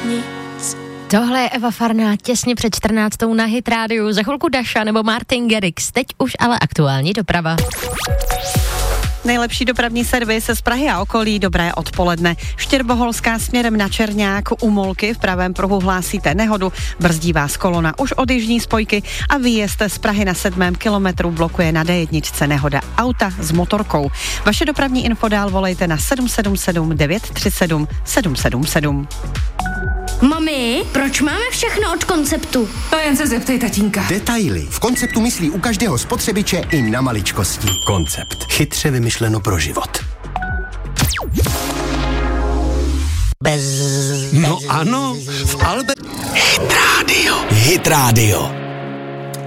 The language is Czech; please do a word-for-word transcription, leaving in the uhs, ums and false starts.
nic. Tohle je Eva Farná těsně před čtrnáctou na Hit rádiu. Za chvilku Daša nebo Martin Garrix. Teď už ale aktuální doprava. Nejlepší dopravní servis z Prahy a okolí, dobré odpoledne. Štěrboholská směrem na Čerňák u Molky v pravém pruhu hlásíte nehodu, brzdí vás kolona už od jižní spojky a výjezd z Prahy na sedmém kilometru blokuje na dé jedna nehoda auta s motorkou. Vaše dopravní info dál volejte na sedm sedm sedm devět tři sedm sedm sedm sedm. Mami, proč máme všechno od Konceptu? To jen se zeptej tatínka. Detaily. V Konceptu myslí u každého spotřebiče i na maličkosti. Koncept. Chytře vymyšleno pro život. Bez... No ano, v Albe... Hit Radio. Hit Radio.